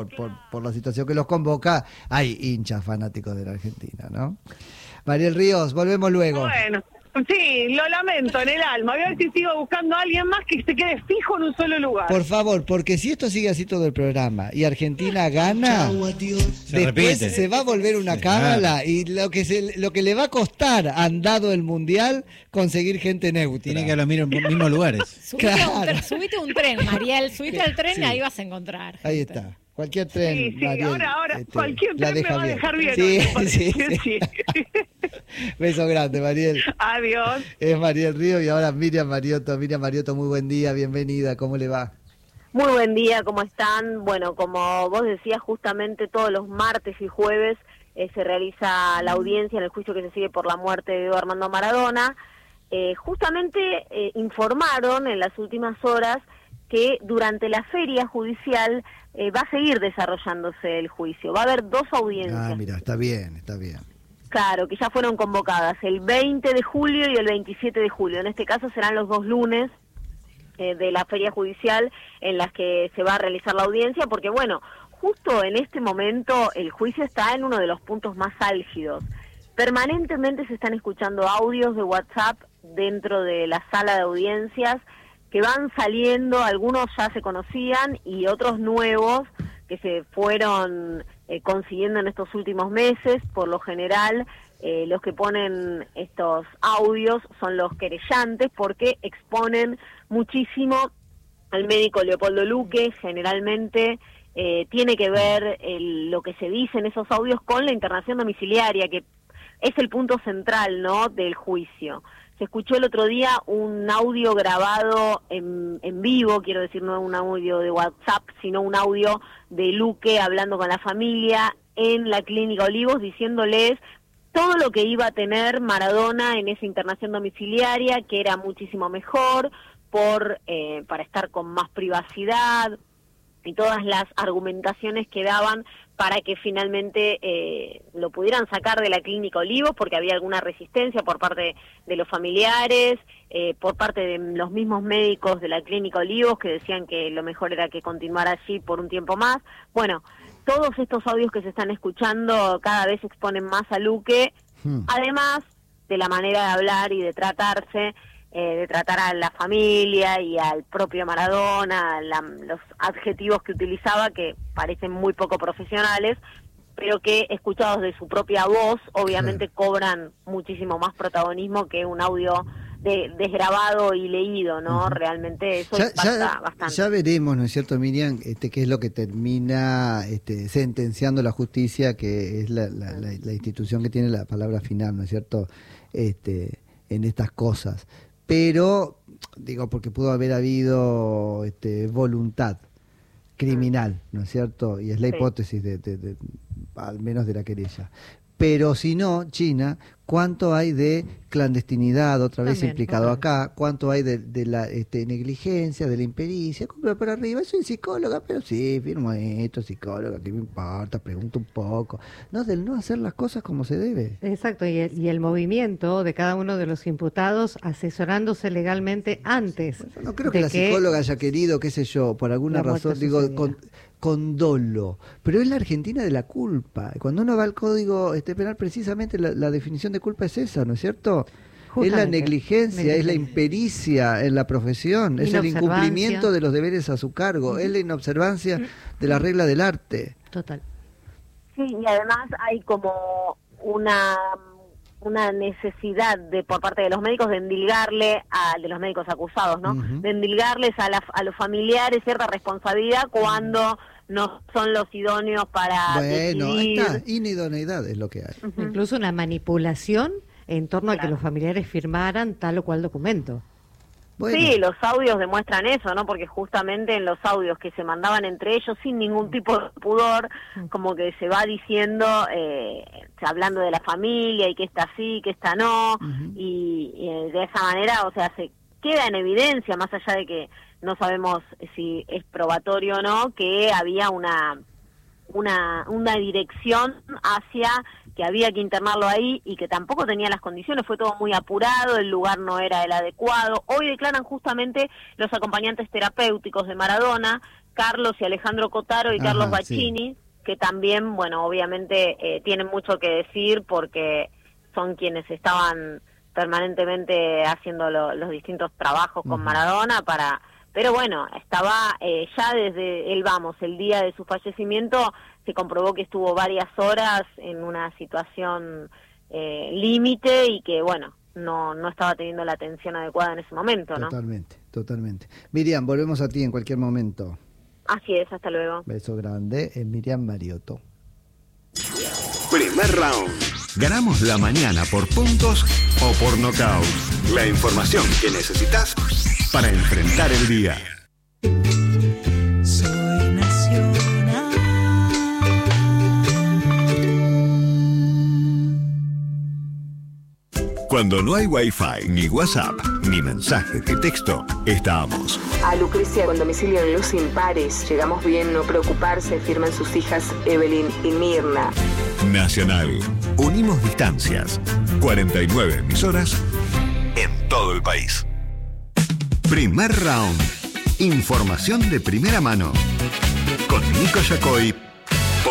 por la situación que los convoca, hay hinchas fanáticos de la Argentina, ¿no? Mariel Ríos, volvemos luego. Bueno, sí, lo lamento en el alma. Voy a ver si sigo buscando a alguien más que se quede fijo en un solo lugar. Por favor, porque si esto sigue así todo el programa y Argentina gana, después se va a volver una cábala y lo que le va a costar, andado el Mundial, conseguir gente neutra. Tiene que ir a los mismos lugares. Subite un tren, Mariel, subite al tren y ahí vas a encontrar. Ahí está. Cualquier tren, Sí, Mariel, ahora cualquier tren me va a dejar bien. Sí. Beso grande, Mariel. Adiós. Es Mariel Ríos y ahora Miriam Mariotto. Miriam Mariotto, muy buen día, bienvenida, ¿cómo le va? Muy buen día, ¿cómo están? Bueno, como vos decías, justamente todos los martes y jueves se realiza la audiencia en el juicio que se sigue por la muerte de Diego Armando Maradona. Justamente informaron en las últimas horas que durante la feria judicial va a seguir desarrollándose el juicio. Va a haber 2 audiencias. Ah, mira, está bien. Claro, que ya fueron convocadas el 20 de julio y el 27 de julio. En este caso serán los 2 lunes de la feria judicial en las que se va a realizar la audiencia, porque bueno, justo en este momento el juicio está en uno de los puntos más álgidos. Permanentemente se están escuchando audios de WhatsApp dentro de la sala de audiencias que van saliendo, algunos ya se conocían y otros nuevos que se fueron consiguiendo en estos últimos meses. Por lo general, los que ponen estos audios son los querellantes porque exponen muchísimo al médico Leopoldo Luque. Generalmente tiene que ver lo que se dice en esos audios con la internación domiciliaria, que es el punto central, ¿no?, del juicio. Se escuchó el otro día un audio grabado en vivo, quiero decir, no un audio de WhatsApp, sino un audio de Luque hablando con la familia en la Clínica Olivos, diciéndoles todo lo que iba a tener Maradona en esa internación domiciliaria, que era muchísimo mejor para estar con más privacidad, y todas las argumentaciones que daban para que finalmente lo pudieran sacar de la Clínica Olivos, porque había alguna resistencia por parte de los familiares, por parte de los mismos médicos de la Clínica Olivos, que decían que lo mejor era que continuara allí por un tiempo más. Bueno, todos estos audios que se están escuchando cada vez exponen más a Luque, además de la manera de hablar y de tratarse, de tratar a la familia y al propio Maradona, los adjetivos que utilizaba que parecen muy poco profesionales, pero que escuchados de su propia voz obviamente cobran muchísimo más protagonismo que un audio desgrabado y leído, ¿no? Realmente eso impacta bastante. Ya veremos, ¿no es cierto, Miriam, qué es lo que termina sentenciando la justicia, que es la institución que tiene la palabra final, ¿no es cierto?, en estas cosas. Pero, digo, porque pudo haber habido voluntad criminal, ¿no es cierto? Y es la hipótesis de al menos de la querella. Pero si no, China, ¿cuánto hay de clandestinidad, otra vez implicado acá? ¿Cuánto hay de la negligencia, de la impericia? Compra por arriba, soy psicóloga, pero sí, firmo esto, psicóloga, ¿qué me importa? Pregunto un poco. No, del no hacer las cosas como se debe. Exacto, y el movimiento de cada uno de los imputados asesorándose legalmente antes. Yo no creo que la psicóloga haya querido, qué sé yo, por alguna razón, digo, con dolo, pero es la Argentina de la culpa. Cuando uno va al Código Penal, precisamente la definición de culpa es esa, ¿no es cierto? Es la negligencia, es la impericia en la profesión, es el incumplimiento de los deberes a su cargo, es la inobservancia de la regla del arte. Total. Sí, y además hay como una necesidad por parte de los médicos de endilgarle de los médicos acusados, ¿no? De endilgarles a los familiares cierta responsabilidad cuando no son los idóneos para decidir. Ahí está, inidoneidad es lo que hay. Incluso una manipulación en torno a que los familiares firmaran tal o cual documento. Bueno. Sí, los audios demuestran eso, ¿no? Porque justamente en los audios que se mandaban entre ellos sin ningún tipo de pudor, como que se va diciendo, hablando de la familia y que esta sí, que esta no, y de esa manera, o sea, se queda en evidencia, más allá de que no sabemos si es probatorio o no, que había una dirección hacia que había que internarlo ahí y que tampoco tenía las condiciones, fue todo muy apurado, el lugar no era el adecuado. Hoy declaran justamente los acompañantes terapéuticos de Maradona, Carlos y Alejandro Cotaro y Ajá, Carlos Baccini, que también, bueno, obviamente tienen mucho que decir porque son quienes estaban permanentemente haciendo los distintos trabajos con Maradona pero bueno, estaba ya desde el día de su fallecimiento, se comprobó que estuvo varias horas en una situación límite y que, bueno, no estaba teniendo la atención adecuada en ese momento, ¿no? Totalmente. Miriam, volvemos a ti en cualquier momento. Así es, hasta luego. Beso grande, Miriam Mariotto. Primer round. Ganamos la mañana por puntos o por nocaut. La información que necesitas para enfrentar el día. Soy nacional. Cuando no hay Wi-Fi, ni WhatsApp, ni mensaje de texto, estamos. A Lucrecia con domicilio en Luz Impares. Llegamos bien, no preocuparse, firman sus hijas Evelyn y Mirna. Nacional. Unimos distancias. 49 emisoras en todo el país. Primer round. Información de primera mano. Con Nico Yacoy